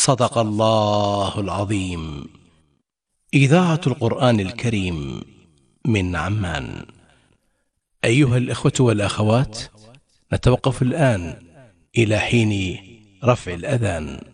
صدق الله العظيم. إذاعة القرآن الكريم من عمان. أيها الإخوة والأخوات، نتوقف الآن إلى حين رفع الأذان.